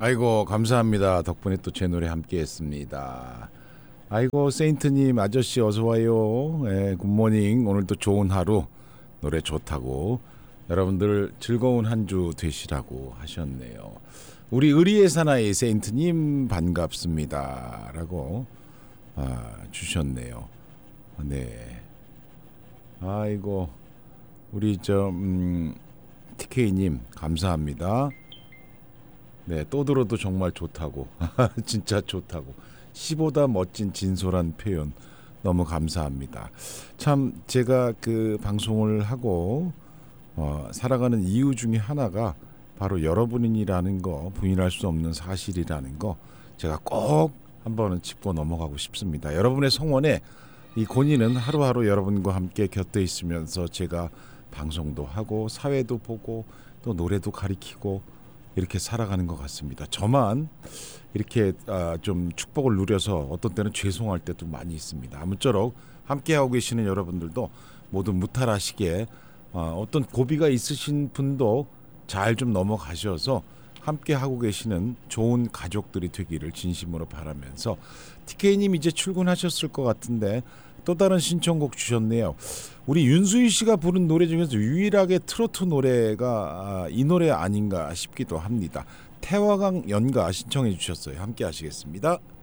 아이고 감사합니다. 덕분에 또 제 노래 함께했습니다. 아이고 세인트님 아저씨 어서 와요. 예, 굿모닝. 오늘도 좋은 하루 노래 좋다고 여러분들 즐거운 한 주 되시라고 하셨네요. 우리 의리의 사나이 세인트님 반갑습니다라고 주셨네요. 네. 아이고 우리 TK님 감사합니다. 네, 또 들어도 정말 좋다고. 진짜 좋다고. 시보다 멋진 진솔한 표현 너무 감사합니다. 참 제가 그 방송을 하고 살아가는 이유 중에 하나가 바로 여러분이라는 거, 부인할 수 없는 사실이라는 거 제가 꼭 한번은 짚고 넘어가고 싶습니다. 여러분의 성원에 이 권위는 하루하루 여러분과 함께 곁에 있으면서 제가 방송도 하고 사회도 보고 또 노래도 가리키고 이렇게 살아가는 것 같습니다. 저만 이렇게 좀 축복을 누려서 어떤 때는 죄송할 때도 많이 있습니다. 아무쪼록 함께하고 계시는 여러분들도 모두 무탈하시게 어떤 고비가 있으신 분도 잘 좀 넘어가셔서 함께하고 계시는 좋은 가족들이 되기를 진심으로 바라면서 TK님 이제 출근하셨을 것 같은데 또 다른 신청곡 주셨네요. 우리 윤수희 씨가 부른 노래 중에서 유일하게 트로트 노래가 이 노래 아닌가 싶기도 합니다. 태화강 연가 신청해 주셨어요. 함께 하시겠습니다.